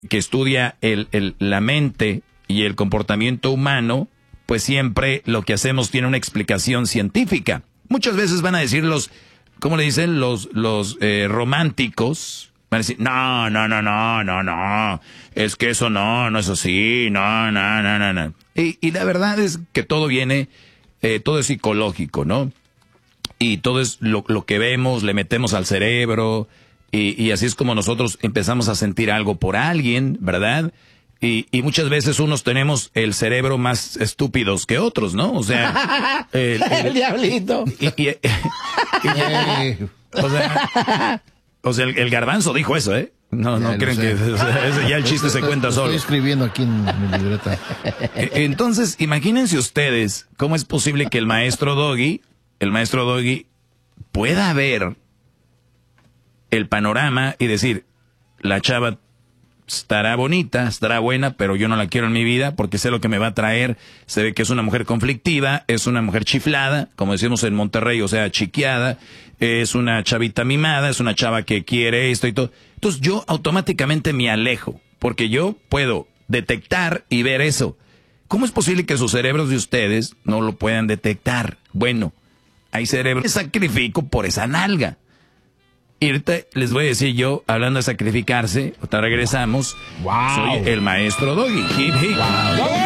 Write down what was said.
que estudia la mente y el comportamiento humano, pues siempre lo que hacemos tiene una explicación científica. Muchas veces van a decir ¿cómo le dicen? Los románticos. Van a decir, no. Es que eso no es así, no. Y la verdad es que todo viene, todo es psicológico, ¿no? Y todo es lo que vemos, le metemos al cerebro, y así es como nosotros empezamos a sentir algo por alguien, ¿verdad? Y muchas veces unos tenemos el cerebro más estúpidos que otros, ¿no? O sea... el diablito. O sea, el garbanzo dijo eso, ¿eh? No creen que... O sea, ya el chiste se cuenta solo. Estoy escribiendo aquí en mi libreta. Entonces, imagínense ustedes cómo es posible que el maestro Doggy pueda ver el panorama y decir, la chava estará bonita, estará buena, pero yo no la quiero en mi vida porque sé lo que me va a traer. Se ve que es una mujer conflictiva, es una mujer chiflada, como decimos en Monterrey, o sea, chiqueada, es una chavita mimada, es una chava que quiere esto y todo. Entonces yo automáticamente me alejo, porque yo puedo detectar y ver eso. ¿Cómo es posible que sus cerebros de ustedes no lo puedan detectar? Bueno, hay cerebros que sacrifico por esa nalga. Y ahorita les voy a decir yo, hablando de sacrificarse, ahorita regresamos. Wow. Soy el maestro Doggy. Hip, hip. Wow.